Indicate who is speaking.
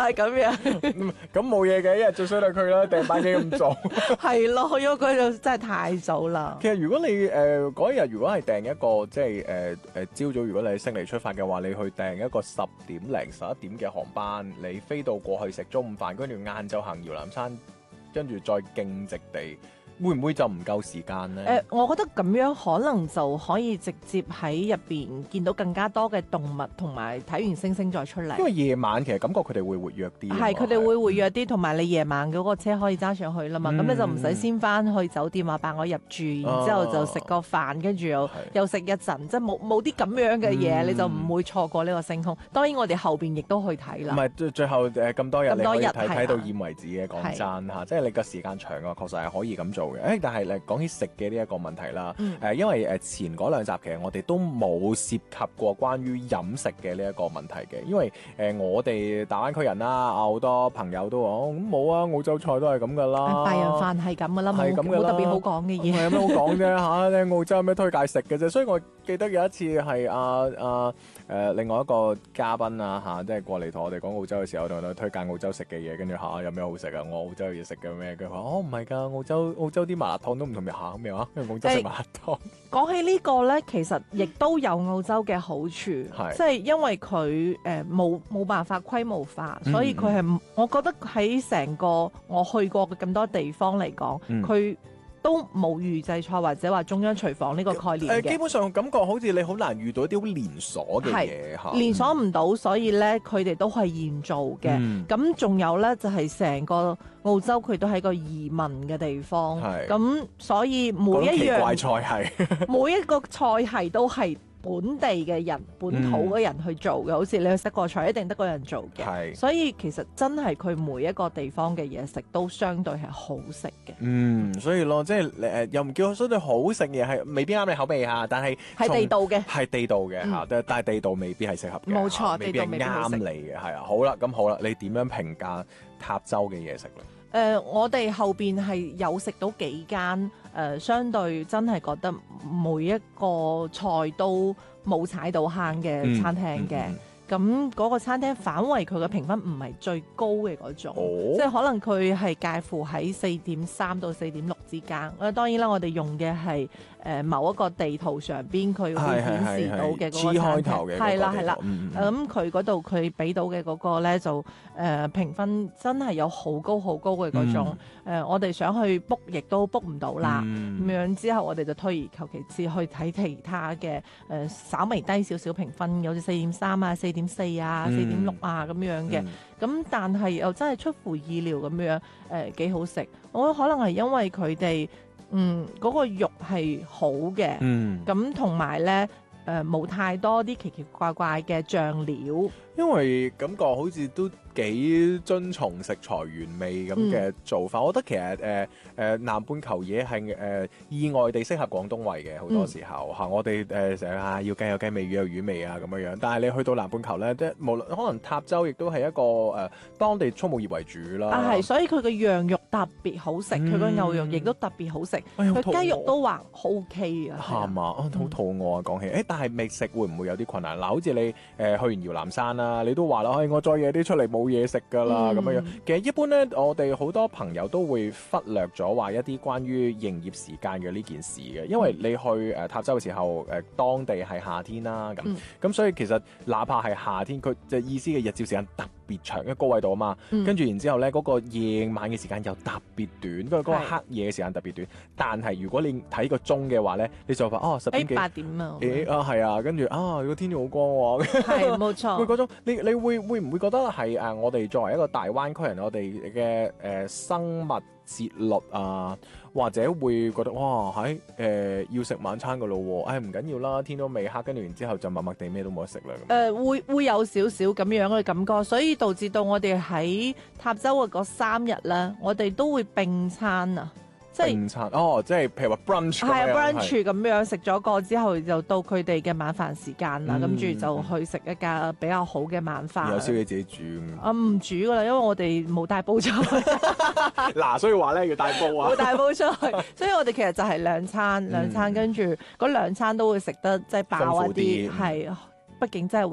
Speaker 1: 係咁樣。
Speaker 2: 咁冇嘢嘅，因為最衰係佢啦，訂班機咁早。
Speaker 1: 係咯，因為佢就真係太早啦。
Speaker 2: 其實如果你嗰一日如果係訂一個即係朝早，如果你喺悉尼出發嘅話，你去訂一個10點零11點嘅航班，你飛到過去食中午飯，跟住晏晝行搖籃山，跟住再徑直地。會唔會就唔夠時間呢？
Speaker 1: 我覺得咁樣可能就可以直接喺入邊見到更加多嘅動物，同埋睇完星星再出嚟。
Speaker 2: 因為夜晚其實感覺佢哋會活躍啲。
Speaker 1: 係，佢哋會活躍啲，同埋你夜晚嗰個車可以揸上去啦嘛。咁你就唔使先翻去酒店話扮我入住，然之後就食個飯，跟住又食一陣，即係冇啲咁樣嘅嘢，你就唔會錯過呢個星空。當然我哋後邊亦都去睇啦。
Speaker 2: 唔係最後咁多日你可以睇到厭為止嘅，講真嚇，即係你個時間長嘅，確實係可以咁做嘅。但係講起食嘅呢一個問題啦，因為前嗰兩集其實我哋都冇涉及過關於飲食嘅呢一個問題嘅，因為我哋大灣區人啦，好多朋友都話咁冇啊，澳洲菜都係咁噶啦，
Speaker 1: 白人飯係咁噶啦，冇特別好講嘅嘢。
Speaker 2: 有咩好講啫嚇？你澳洲有咩推介食嘅啫？所以我記得有一次係另外一個嘉賓啊即係過嚟同我哋講澳洲嘅時候，同我哋推介澳洲食嘅嘢，跟住有咩好食啊？我澳洲有嘢食嘅咩？佢話唔係㗎，澳洲啲麻辣燙都唔同咩嚇咩話？因為澳洲食麻辣燙。
Speaker 1: 講起呢個咧，其實亦都有澳洲嘅好處，即係因為佢冇辦法規模化，所以佢係我覺得喺成個我去過嘅咁多地方嚟講，佢都冇預製菜或者話中央廚房呢個概念嘅。
Speaker 2: 基本上感覺好似你好難遇到一啲好連鎖嘅嘢嚇，
Speaker 1: 連鎖唔到，所以咧佢哋都係現做嘅。咁仲有咧就係成個澳洲佢都係一個移民嘅地方，咁所以每一樣
Speaker 2: 怪菜係
Speaker 1: 每一個菜系都係本地嘅人、本土嘅人去做嘅，好似你去德國菜一定德國人做嘅，所以其實真係佢每一個地方嘅嘢食都相對係好食嘅。
Speaker 2: 所以咯，即係又唔叫佢相對好食嘅，係未必啱你口味嚇，但係
Speaker 1: 係地道嘅，
Speaker 2: 係地道嘅嚇，但係地道未必係適合嘅，
Speaker 1: 冇錯，
Speaker 2: 未必係啱你嘅，係啊。好啦，你點樣評價塔州嘅嘢食咧？
Speaker 1: 我哋後邊係有食到幾間相對真係覺得每一個菜都冇踩到坑嘅餐廳嘅。咁嗰個餐廳反為佢嘅評分唔係最高嘅嗰種，即係可能佢係介乎喺4.3到4.6之間。當然啦，我哋用嘅係某一個地圖上邊佢會顯示到嘅嗰個餐廳，係啦。咁佢嗰度佢俾到嘅嗰個咧就評分真係有好高嘅嗰種。我哋想去 book 亦都 book 唔到啦。咁樣之後我哋就退而求其次去睇其他嘅稍微低少少評分，有似4.3啊、4.4啊、4.6啊咁樣嘅。咁但係又真係出乎意料咁樣幾好食。我覺得可能係因為佢哋嗰個肉係好嘅，咁同埋咧冇太多啲奇奇怪怪嘅醬料，
Speaker 2: 因為感覺好似都幾遵從食材原味咁嘅做法。我覺得其實南半球嘢係意外地適合廣東胃嘅，好多時候嚇。我哋成日要雞有雞味，魚有魚味啊咁樣樣。但係你去到南半球咧，即係無論可能塔州亦都係一個當地畜牧業為主啦。
Speaker 1: 係，所以佢嘅羊肉特別好食，佢個牛肉亦都特別好食，佢雞肉都還 OK 啊。
Speaker 2: 係嘛，好肚餓啊！講起但係未食會唔會有啲困難？嗱，好似你去完搖籃山啦，你都話啦，我再夜啲出嚟冇嘢食㗎啦咁樣樣。其實一般咧，我哋好多朋友都會忽略咗話一啲關於營業時間嘅呢件事嘅，因為你去塔州嘅時候，當地係夏天啦，咁所以其實哪怕係夏天，佢就意思嘅日照時間特別長，因為高緯度啊嘛，跟住然之後咧，嗰個夜晚嘅時間又特別短，嗰個黑夜嘅時間特別短。但係如果你睇個鐘嘅話咧，你就話10點幾
Speaker 1: 8點啊，
Speaker 2: 係啊，跟住個天氣好光喎，
Speaker 1: 係冇錯。
Speaker 2: 會嗰種你會唔會覺得係我哋作為一個大灣區人，我哋嘅生物節律啊，或者會覺得哇要食晚餐㗎咯喎，唔緊要啦，天都未黑，跟住然之後就默默地咩都冇得食啦。
Speaker 1: 會有少少咁樣嘅感覺，所以導致到我哋喺塔州嘅嗰3日咧，我哋都會並餐啊。
Speaker 2: 即係譬如話 brunch 咁樣，
Speaker 1: 係 brunch 咁樣食咗個之後，就到佢哋嘅晚飯時間啦。跟住就去食一間比較好嘅晚飯。
Speaker 2: 有宵夜自己煮？
Speaker 1: 唔煮噶啦，因為我哋冇帶煲出去。
Speaker 2: 嗱，所以話咧要帶煲啊。
Speaker 1: 冇帶煲出去，所以我哋其實就係兩餐，跟住嗰2餐都會食得即係飽一啲，係。畢竟真係